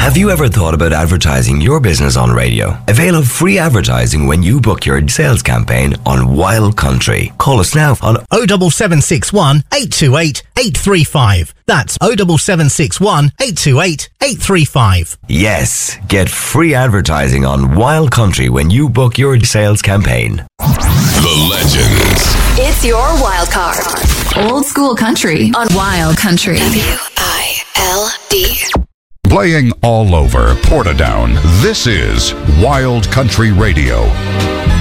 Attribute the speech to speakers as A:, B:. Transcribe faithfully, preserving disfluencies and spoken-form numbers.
A: Have you ever thought about advertising your business on radio? Avail of free advertising when you book your sales campaign on Wild Country. Call us now on
B: oh seven seven six one, eight two eight, eight three five. That's oh seven seven six one, eight two eight, eight three five.
A: Yes, get free advertising on Wild Country when you book your sales campaign.
C: The Legends.
D: It's your wild card.
E: Old school country on Wild Country.
D: W I L D.
C: Playing all over Portadown, this is Wild Country Radio.